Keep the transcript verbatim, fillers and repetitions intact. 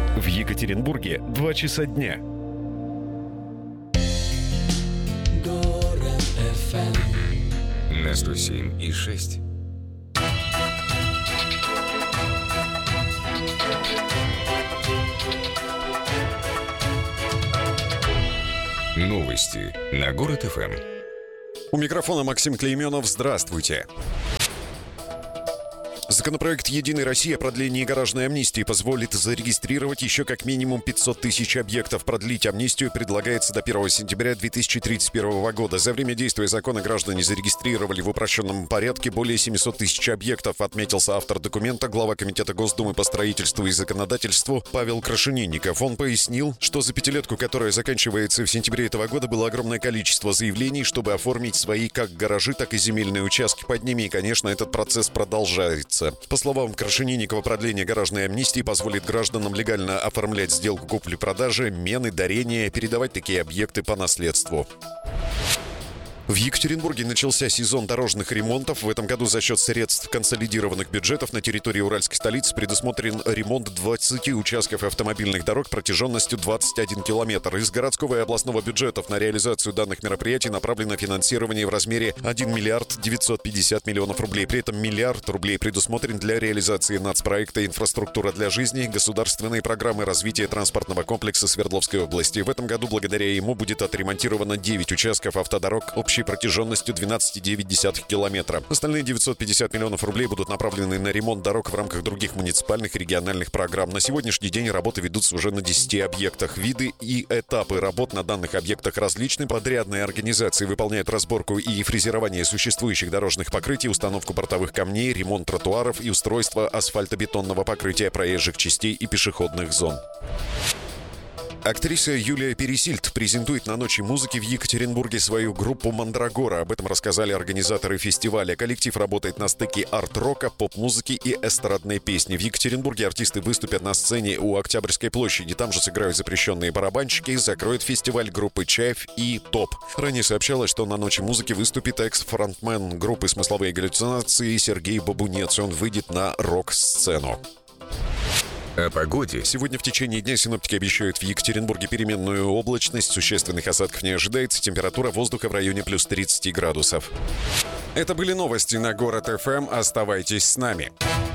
В Екатеринбурге два часа дня. Город эф эм на сто семь и шесть. Новости на Город эф эм. У микрофона Максим Клейменов. Здравствуйте. Законопроект «Единой России» о продлении гаражной амнистии позволит зарегистрировать еще как минимум пятьсот тысяч объектов. Продлить амнистию предлагается до первого сентября две тысячи тридцать первого года. За время действия закона граждане зарегистрировали в упрощенном порядке более семьсот тысяч объектов, отметился автор документа, глава Комитета Госдумы по строительству и законодательству Павел Крашенинников. Он пояснил, что за пятилетку, которая заканчивается в сентябре этого года, было огромное количество заявлений, чтобы оформить свои как гаражи, так и земельные участки под ними. И, конечно, этот процесс продолжается. По словам Крашенинникова, продление гаражной амнистии позволит гражданам легально оформлять сделку купли-продажи, мены, дарения, передавать такие объекты по наследству. В Екатеринбурге начался сезон дорожных ремонтов. В этом году за счет средств консолидированных бюджетов на территории Уральской столицы предусмотрен ремонт двадцати участков автомобильных дорог протяженностью двадцать один километр. Из городского и областного бюджетов на реализацию данных мероприятий направлено финансирование в размере один миллиард девятьсот пятьдесят миллионов рублей. При этом миллиард рублей предусмотрен для реализации нацпроекта «Инфраструктура для жизни» государственной программы развития транспортного комплекса Свердловской области. В этом году благодаря ему будет отремонтировано девять участков автодорог общей протяженностью двенадцать целых девять десятых километра. Остальные девятьсот пятьдесят миллионов рублей будут направлены на ремонт дорог в рамках других муниципальных и региональных программ. На сегодняшний день работы ведутся уже на десяти объектах. Виды и этапы работ на данных объектах различны. Подрядные организации выполняют разборку и фрезерование существующих дорожных покрытий, установку бортовых камней, ремонт тротуаров и устройство асфальтобетонного покрытия проезжих частей и пешеходных зон. Актриса Юлия Пересильд презентует на Ночи музыки в Екатеринбурге свою группу «Мандрагора». Об этом рассказали организаторы фестиваля. Коллектив работает на стыке арт-рока, поп-музыки и эстрадной песни. В Екатеринбурге артисты выступят на сцене у Октябрьской площади. Там же сыграют запрещенные барабанщики. Закроет фестиваль группы «Чайф» и «Топ». Ранее сообщалось, что на Ночи музыки выступит экс-фронтмен группы «Смысловые галлюцинации» Сергей Бабунец. Он выйдет на рок-сцену. О погоде. Сегодня в течение дня синоптики обещают в Екатеринбурге переменную облачность. Существенных осадков не ожидается. Температура воздуха в районе плюс тридцать градусов. Это были новости на Город эф эм. Оставайтесь с нами.